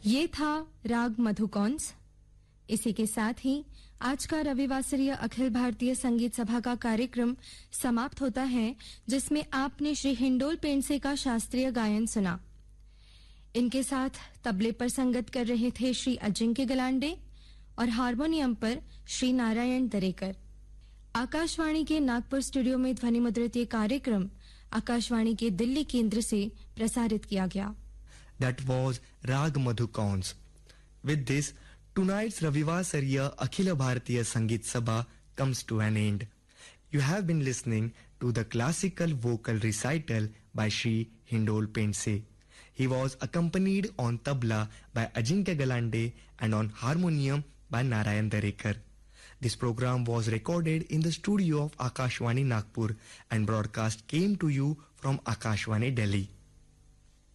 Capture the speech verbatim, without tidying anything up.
ये था राग मधुकौंस। इसी के साथ ही आज का रविवासरीय अखिल भारतीय संगीत सभा का कार्यक्रम समाप्त होता है, जिसमें आपने श्री हिंडोल पेंडसे का शास्त्रीय गायन सुना। इनके साथ तबले पर संगत कर रहे थे श्री अजिंक्य गलांडे और हारमोनियम पर श्री नारायण दरेकर। आकाशवाणी के नागपुर स्टूडियो में ध्वनि मुद्रित ये कार्यक्रम आकाशवाणी के दिल्ली केंद्र से प्रसारित किया गया। That was Rag Madhukons. With this, tonight's Ravivasariya Akhila Bharatiya Sangeet Sabha comes to an end. You have been listening to the classical vocal recital by Shri Hindol Pendse. He was accompanied on tabla by Ajinkya Galande and on harmonium by Narayan Darekar. This program was recorded in the studio of Akashwani Nagpur and broadcast came to you from Akashwani Delhi.